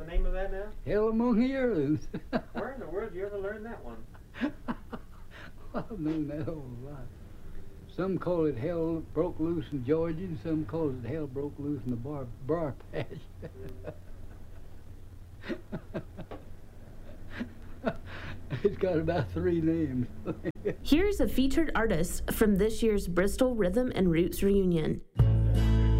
name of that now? Hell Among the Heirlooms. Where in the world did you ever learn that one? I've known that all my life. Some call it Hell Broke Loose in Georgia, and some call it Hell Broke Loose in the Bar Patch. It's got about 3 names. Here's a featured artist from this year's Bristol Rhythm and Roots reunion.